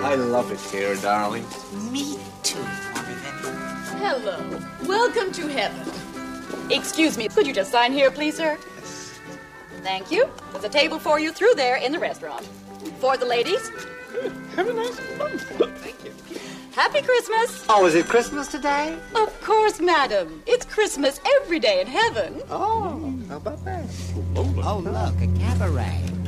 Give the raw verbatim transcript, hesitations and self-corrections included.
I love it here, darling. Me too, Morgan. Hello. Welcome to heaven. Excuse me, could you just sign here, please, sir? Yes. Thank you. There's a table for you through there in the restaurant. For the ladies. Have a nice month. Thank you. Happy Christmas. Oh, is it Christmas today? Of course, madam. It's Christmas every day in heaven. Oh, how about that? Oh, Oh, look, a cabaret.